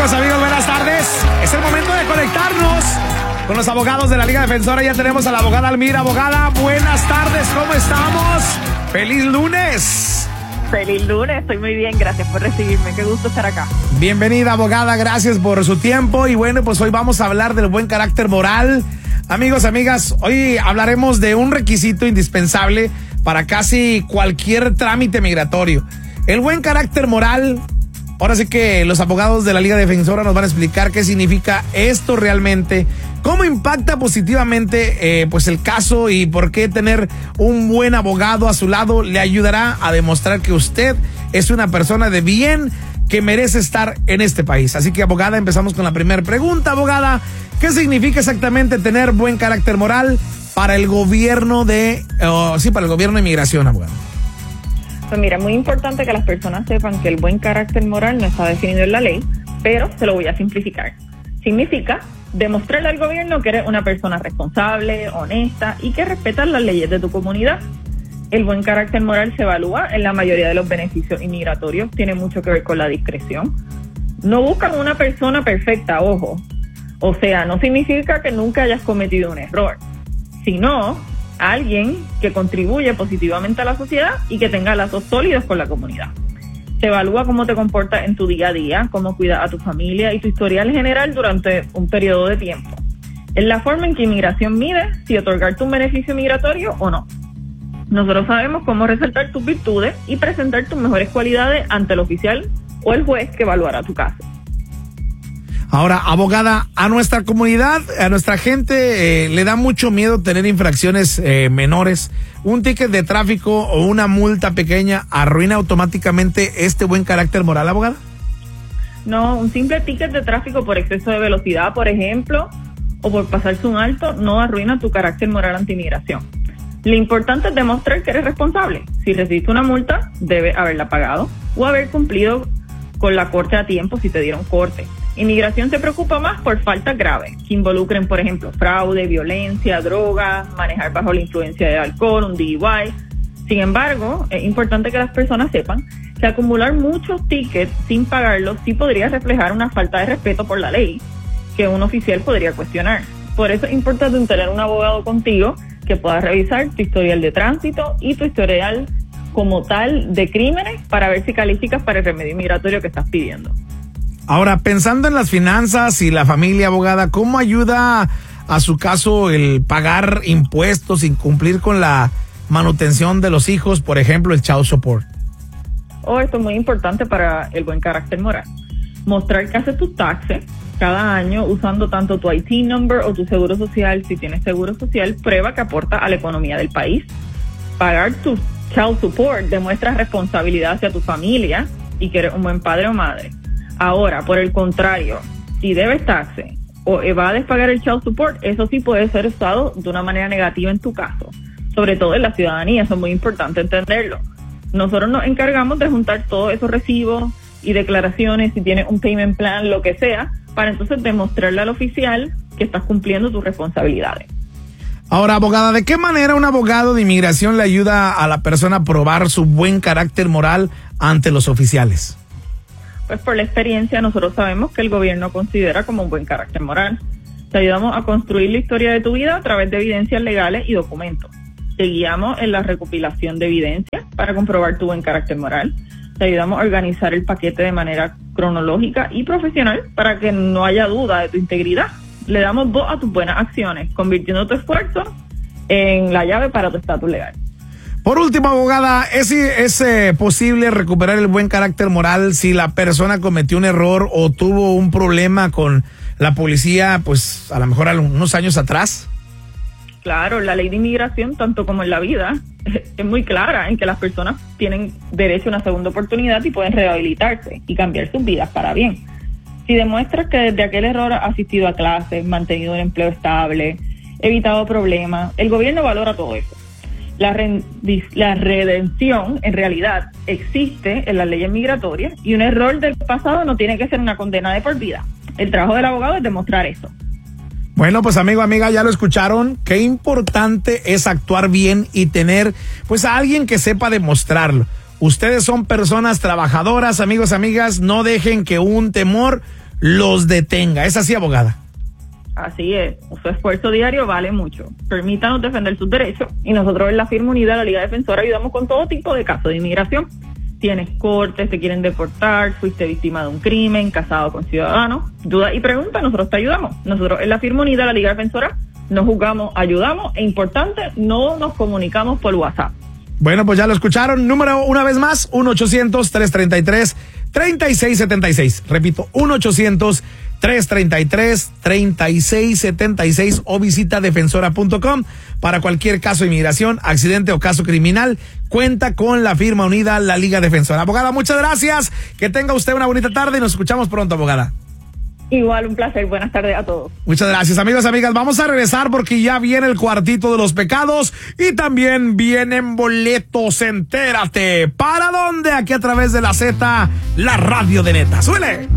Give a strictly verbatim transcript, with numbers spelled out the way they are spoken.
Amigos, amigos, buenas tardes. Es el momento de conectarnos con los abogados de la Liga Defensora. Ya tenemos a la abogada Almira. Abogada, buenas tardes, ¿cómo estamos? ¡Feliz lunes! Feliz lunes, estoy muy bien, gracias por recibirme, qué gusto estar acá. Bienvenida, abogada, gracias por su tiempo. Y bueno, pues hoy vamos a hablar del buen carácter moral. Amigos, amigas, hoy hablaremos de un requisito indispensable para casi cualquier trámite migratorio. El buen carácter moral. Ahora sí que los abogados de la Liga Defensora nos van a explicar qué significa esto realmente, cómo impacta positivamente eh, pues el caso y por qué tener un buen abogado a su lado le ayudará a demostrar que usted es una persona de bien que merece estar en este país. Así que, abogada, empezamos con la primera pregunta. Abogada, ¿qué significa exactamente tener buen carácter moral para el gobierno de, uh, sí, para el gobierno de inmigración, abogada? Pues mira, muy importante que las personas sepan que el buen carácter moral no está definido en la ley, pero se lo voy a simplificar. Significa demostrarle al gobierno que eres una persona responsable, honesta y que respetas las leyes de tu comunidad. El buen carácter moral se evalúa en la mayoría de los beneficios inmigratorios, tiene mucho que ver con la discreción. No buscan una persona perfecta, ojo. O sea, no significa que nunca hayas cometido un error, sino alguien que contribuye positivamente a la sociedad y que tenga lazos sólidos con la comunidad. Se evalúa cómo te comportas en tu día a día, cómo cuidas a tu familia y tu historial general durante un periodo de tiempo. Es la forma en que inmigración mide si otorgarte un beneficio migratorio o no. Nosotros sabemos cómo resaltar tus virtudes y presentar tus mejores cualidades ante el oficial o el juez que evaluará tu caso. Ahora, abogada, a nuestra comunidad, a nuestra gente eh, le da mucho miedo tener infracciones eh, menores. ¿Un ticket de tráfico o una multa pequeña arruina automáticamente este buen carácter moral, abogada? No, un simple ticket de tráfico por exceso de velocidad, por ejemplo, o por pasarse un alto, no arruina tu carácter moral ante inmigración. Lo importante es demostrar que eres responsable. Si recibiste una multa, debes haberla pagado o haber cumplido con la corte a tiempo si te dieron corte. Inmigración se preocupa más por faltas graves, que involucren, por ejemplo, fraude, violencia, drogas, manejar bajo la influencia de alcohol, un D U I. Sin embargo, es importante que las personas sepan que acumular muchos tickets sin pagarlos sí podría reflejar una falta de respeto por la ley, que un oficial podría cuestionar. Por eso es importante tener un abogado contigo que pueda revisar tu historial de tránsito y tu historial como tal de crímenes para ver si calificas para el remedio migratorio que estás pidiendo. Ahora, pensando en las finanzas y la familia, abogada, ¿cómo ayuda a su caso el pagar impuestos y cumplir con la manutención de los hijos, por ejemplo, el child support? Oh, esto es muy importante para el buen carácter moral. Mostrar que haces tus taxes cada año usando tanto tu I T number o tu seguro social, si tienes seguro social, prueba que aporta a la economía del país. Pagar tu child support demuestra responsabilidad hacia tu familia y que eres un buen padre o madre. Ahora, por el contrario, si debes taxes o evades pagar el child support, eso sí puede ser usado de una manera negativa en tu caso, sobre todo en la ciudadanía. Eso es muy importante entenderlo. Nosotros nos encargamos de juntar todos esos recibos y declaraciones, si tienes un payment plan, lo que sea, para entonces demostrarle al oficial que estás cumpliendo tus responsabilidades. Ahora, abogada, ¿de qué manera un abogado de inmigración le ayuda a la persona a probar su buen carácter moral ante los oficiales? Pues por la experiencia nosotros sabemos que el gobierno considera como un buen carácter moral. Te ayudamos a construir la historia de tu vida a través de evidencias legales y documentos. Te guiamos en la recopilación de evidencias para comprobar tu buen carácter moral. Te ayudamos a organizar el paquete de manera cronológica y profesional para que no haya duda de tu integridad. Le damos voz a tus buenas acciones, convirtiendo tu esfuerzo en la llave para tu estatus legal. Por último, abogada, ¿es, es eh, posible recuperar el buen carácter moral si la persona cometió un error o tuvo un problema con la policía, pues a lo mejor unos años atrás? Claro, la ley de inmigración, tanto como en la vida, es muy clara en que las personas tienen derecho a una segunda oportunidad y pueden rehabilitarse y cambiar sus vidas para bien. Si demuestras que desde aquel error has asistido a clases, mantenido un empleo estable, evitado problemas, el gobierno valora todo eso. La, re, la redención en realidad existe en las leyes migratorias y un error del pasado no tiene que ser una condena de por vida. El trabajo del abogado es demostrar eso. Bueno, pues amigo, amiga, ya lo escucharon. Qué importante es actuar bien y tener pues a alguien que sepa demostrarlo. Ustedes son personas trabajadoras, amigos, amigas, no dejen que un temor los detenga. ¿Es así, abogada? Así es, su esfuerzo diario vale mucho. Permítanos defender sus derechos y nosotros en la firma unida de la Liga Defensora ayudamos con todo tipo de casos de inmigración. Tienes cortes, te quieren deportar, fuiste víctima de un crimen, casado con ciudadanos, duda y pregunta, nosotros te ayudamos.Nosotros en la firma unida de la Liga Defensora no juzgamos, ayudamos e importante, no nos comunicamos por WhatsApp. Bueno, pues ya lo escucharon. Número una vez más, uno ochocientos, tres treinta y tres, treinta y seis setenta y seis. Repito, uno ochocientos, tres treinta y tres, treinta y seis setenta y seis o visita defensora punto com para cualquier caso de inmigración, accidente o caso criminal. Cuenta con la firma unida, la Liga Defensora. Abogada, muchas gracias. Que tenga usted una bonita tarde y nos escuchamos pronto, abogada. Igual, un placer. Buenas tardes a todos. Muchas gracias, amigos, amigas. Vamos a regresar porque ya viene el cuartito de los pecados y también vienen boletos. Entérate. ¿Para dónde? Aquí a través de la Z, la radio de neta. ¡Suele!